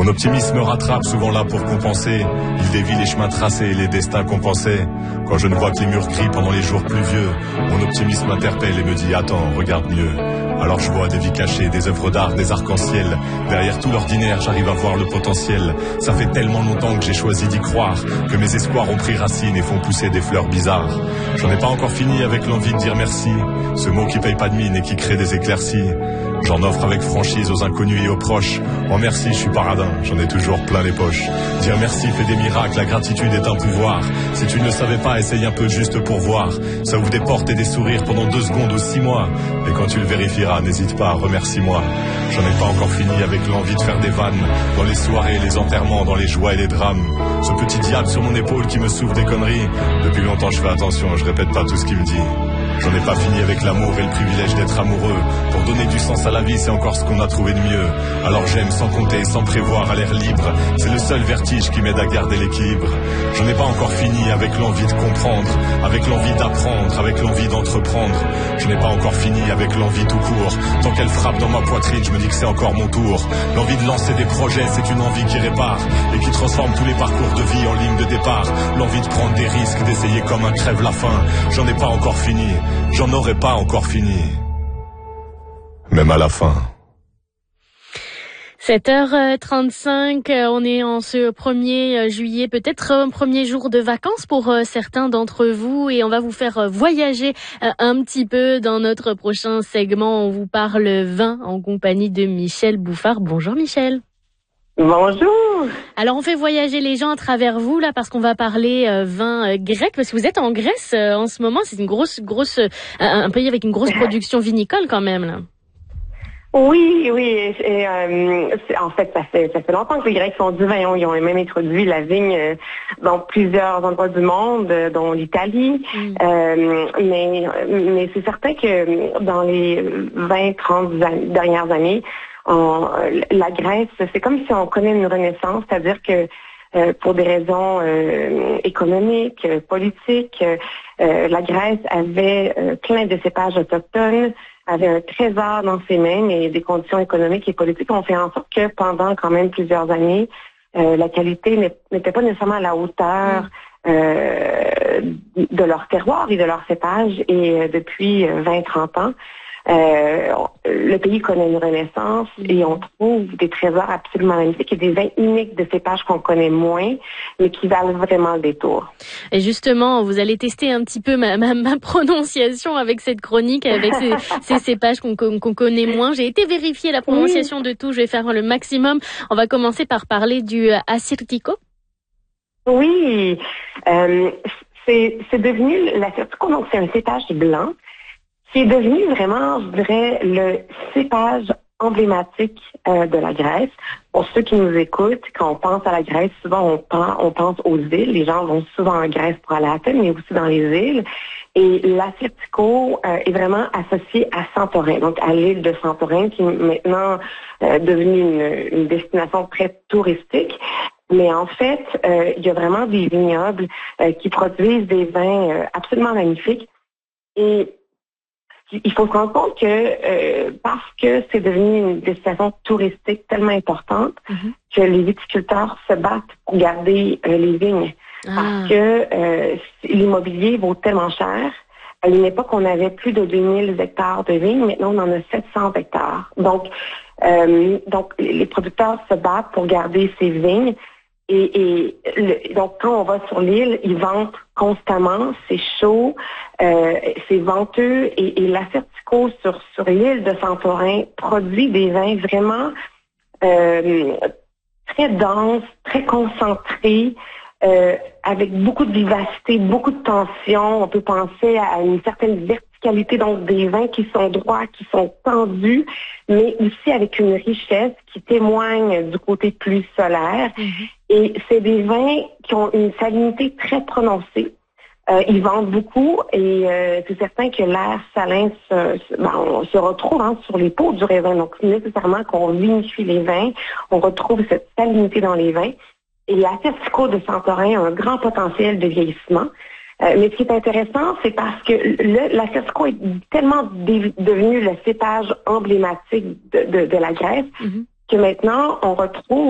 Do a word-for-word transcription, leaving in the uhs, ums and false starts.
Mon optimisme me rattrape, souvent là pour compenser. Il dévie les chemins tracés et les destins qu'on pensait. Quand je ne vois que les murs gris pendant les jours pluvieux, mon optimisme m'interpelle et me dit « Attends, regarde mieux ». Alors je vois des vies cachées, des œuvres d'art, des arcs-en-ciel. Derrière tout l'ordinaire, j'arrive à voir le potentiel. Ça fait tellement longtemps que j'ai choisi d'y croire, que mes espoirs ont pris racine et font pousser des fleurs bizarres. J'en ai pas encore fini avec l'envie de dire merci, ce mot qui paye pas de mine et qui crée des éclaircies. J'en offre avec franchise aux inconnus et aux proches. Oh merci, je suis paradin, j'en ai toujours plein les poches. Dire merci fait des miracles, la gratitude est un pouvoir. Si tu ne le savais pas, essaye un peu juste pour voir. Ça ouvre des portes et des sourires pendant deux secondes ou six mois. Et quand tu le vérifieras, n'hésite pas, remercie-moi. J'en ai pas encore fini avec l'envie de faire des vannes. Dans les soirées, les enterrements, dans les joies et les drames. Ce petit diable sur mon épaule qui me souffle des conneries. Depuis longtemps je fais attention, je répète pas tout ce qu'il me dit. J'en ai pas fini avec l'amour et le privilège d'être amoureux. Pour donner du sens à la vie, c'est encore ce qu'on a trouvé de mieux. Alors j'aime sans compter, sans prévoir, à l'air libre. C'est le seul vertige qui m'aide à garder l'équilibre. J'en ai pas encore fini avec l'envie de comprendre, avec l'envie d'apprendre, avec l'envie d'entreprendre. Je n'ai pas encore fini avec l'envie tout court. Tant qu'elle frappe dans ma poitrine, je me dis que c'est encore mon tour. L'envie de lancer des projets, c'est une envie qui répare et qui transforme tous les parcours de vie en ligne de départ. L'envie de prendre des risques, d'essayer comme un crève la faim. J'en ai pas encore fini. J'en aurais pas encore fini. Même à la fin. sept heures trente-cinq, on est en ce premier juillet, peut-être un premier jour de vacances pour certains d'entre vous et on va vous faire voyager un petit peu dans notre prochain segment. On vous parle vin en compagnie de Michel Bouffard. Bonjour Michel. Bonjour. Alors on fait voyager les gens à travers vous là parce qu'on va parler euh, vin euh, grec parce que vous êtes en Grèce euh, en ce moment. C'est une grosse grosse euh, un pays avec une grosse production vinicole quand même là. Oui, oui. Et, euh, en fait, ça fait ça fait longtemps que les Grecs font du vin. Ils ont même introduit la vigne euh, dans plusieurs endroits du monde, euh, dont l'Italie. Mm. Euh, mais mais c'est certain que dans les vingt trente dernières années, On, la Grèce, c'est comme si on connaît une renaissance, c'est-à-dire que euh, pour des raisons euh, économiques, politiques, euh, la Grèce avait euh, plein de cépages autochtones, avait un trésor dans ses mains, mais des conditions économiques et politiques ont fait en sorte que pendant quand même plusieurs années, euh, la qualité n'était pas nécessairement à la hauteur euh, de leur terroir et de leur cépage. Et euh, depuis vingt trente ans, Euh, le pays connaît une renaissance et on trouve des trésors absolument magnifiques et des vins uniques de cépages qu'on connaît moins, mais qui valent vraiment le détour. Et justement, vous allez tester un petit peu ma, ma, ma prononciation avec cette chronique, avec ces, ces cépages qu'on, qu'on connaît moins. J'ai été vérifier la prononciation oui. de tout, je vais faire le maximum. On va commencer par parler du Assyrtiko. Oui, euh, c'est, c'est devenu l'Assyrtiko, donc c'est un cépage blanc, qui est devenu vraiment, je dirais, le cépage emblématique euh, de la Grèce. Pour ceux qui nous écoutent, quand on pense à la Grèce, souvent on pense, on pense aux îles. Les gens vont souvent en Grèce pour aller à Athènes, mais aussi dans les îles. Et l'Assyrtiko euh, est vraiment associé à Santorin, donc à l'île de Santorin, qui est maintenant euh, devenue une, une destination très touristique. Mais en fait, euh, il y a vraiment des vignobles euh, qui produisent des vins euh, absolument magnifiques. Et il faut se rendre compte que euh, parce que c'est devenu une destination touristique tellement importante, mm-hmm. que les viticulteurs se battent pour garder euh, les vignes. Ah. Parce que euh, l'immobilier vaut tellement cher. À une époque, on avait plus de deux mille hectares de vignes. Maintenant, on en a sept cents hectares. Donc, euh, donc les producteurs se battent pour garder ces vignes. Et, et le, donc, quand on va sur l'île, ils vendent constamment, c'est chaud, euh, c'est venteux, et, et l'Assyrtiko sur, sur l'île de Santorin produit des vins vraiment euh, très denses, très concentrés, euh, avec beaucoup de vivacité, beaucoup de tension. On peut penser à une certaine verticalité, donc des vins qui sont droits, qui sont tendus, mais aussi avec une richesse qui témoigne du côté plus solaire. Mm-hmm. Et c'est des vins qui ont une salinité très prononcée. Euh, ils vendent beaucoup et euh, c'est certain que l'air salin se, se, ben, on se retrouve hein, sur les peaux du raisin. Donc, nécessairement qu'on vinifie les vins, on retrouve cette salinité dans les vins. Et l'Assyrtiko de Santorin a un grand potentiel de vieillissement. Euh, mais ce qui est intéressant, c'est parce que le, l'Assyrtiko est tellement dé- devenu le cépage emblématique de, de, de la Grèce mm-hmm. que maintenant, on retrouve